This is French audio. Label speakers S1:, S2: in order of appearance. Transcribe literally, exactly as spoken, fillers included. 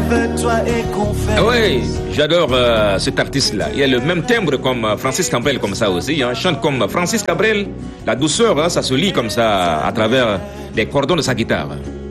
S1: avec toi et qu'on fait.
S2: Oui, j'adore euh, cet artiste-là. Il a le même timbre comme euh, Francis Cabrel, comme ça aussi. Hein. Chante comme Francis Cabrel. La douceur, hein, ça se lit comme ça à travers les cordons de sa guitare.